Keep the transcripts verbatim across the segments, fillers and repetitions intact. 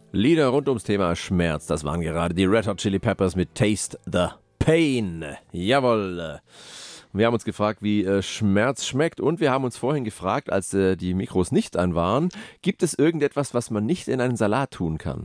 Lieder rund ums Thema Schmerz, das waren gerade die Red Hot Chili Peppers mit Taste the Pain. Jawohl. Wir haben uns gefragt, wie äh, Schmerz schmeckt, und wir haben uns vorhin gefragt, als äh, die Mikros nicht an waren, gibt es irgendetwas, was man nicht in einen Salat tun kann?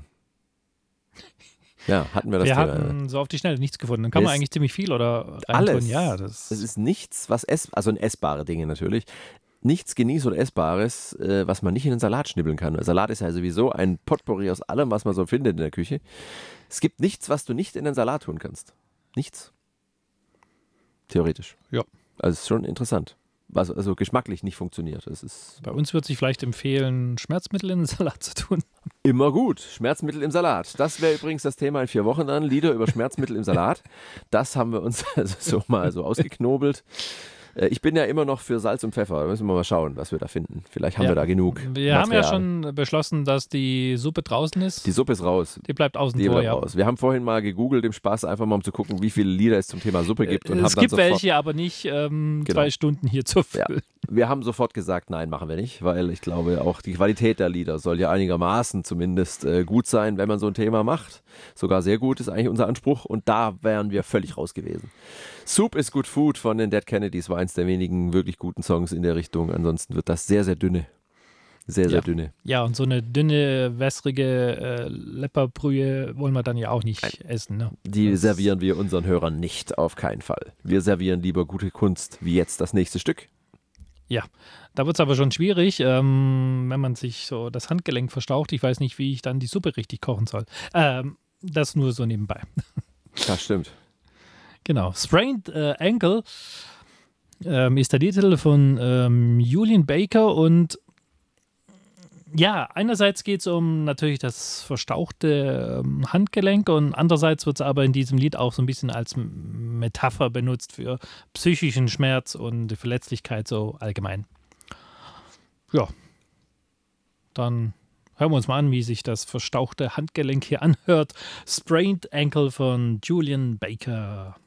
Ja, hatten wir das Wir Thema. hatten so auf die Schnelle nichts gefunden. Dann kann man Es- eigentlich ziemlich viel oder Alles. reintun. Ja, das Es ist nichts, was ess, also essbare Dinge natürlich, nichts genieß- oder essbares, äh, was man nicht in den Salat schnibbeln kann. Salat ist ja sowieso ein Potpourri aus allem, was man so findet in der Küche. Es gibt nichts, was du nicht in den Salat tun kannst. Nichts. Theoretisch. Ja. Also es ist schon interessant. Was also geschmacklich nicht funktioniert. Es ist Bei uns wird sich vielleicht empfehlen, Schmerzmittel in den Salat zu tun. immer gut. Schmerzmittel im Salat. Das wäre übrigens das Thema in vier Wochen dann. Lieder über Schmerzmittel im Salat. Das haben wir uns also so mal so ausgeknobelt. Äh, Ich bin ja immer noch für Salz und Pfeffer. Da müssen wir mal schauen, was wir da finden. Vielleicht haben Ja. wir da genug. Wir haben ja Material. schon beschlossen, dass die Suppe draußen ist. Die Suppe ist raus. Die bleibt außen Die vor, bleibt ja. raus. Wir haben vorhin mal gegoogelt im Spaß, einfach mal um zu gucken, wie viele Lieder es zum Thema Suppe gibt. Und Es haben dann gibt sofort, welche, aber nicht ähm, Genau. zwei Stunden hier zu Ja. füllen. Wir haben sofort gesagt, nein, machen wir nicht, weil ich glaube, auch die Qualität der Lieder soll ja einigermaßen zumindest äh, gut sein, wenn man so ein Thema macht. Sogar sehr gut ist eigentlich unser Anspruch, und da wären wir völlig raus gewesen. Soup is Good Food von den Dead Kennedys war eins der wenigen wirklich guten Songs in der Richtung. Ansonsten wird das sehr, sehr dünne. Sehr, sehr Ja. dünne. Ja, und so eine dünne, wässrige äh, Lepperbrühe wollen wir dann ja auch nicht essen. Ne? Die Das- servieren wir unseren Hörern nicht, auf keinen Fall. Wir servieren lieber gute Kunst, wie jetzt das nächste Stück. Ja, da wird es aber schon schwierig, ähm, wenn man sich so das Handgelenk verstaucht. Ich weiß nicht, wie ich dann die Suppe richtig kochen soll. Ähm, das nur so nebenbei. Das stimmt. Genau. Sprained äh, Ankle ähm, ist der Titel von ähm, Julian Baker, und ja, einerseits geht es um natürlich das verstauchte ähm, Handgelenk, und andererseits wird es aber in diesem Lied auch so ein bisschen als M- Metapher benutzt für psychischen Schmerz und Verletzlichkeit so allgemein. Ja, dann hören wir uns mal an, wie sich das verstauchte Handgelenk hier anhört. Sprained Ankle von Julian Baker.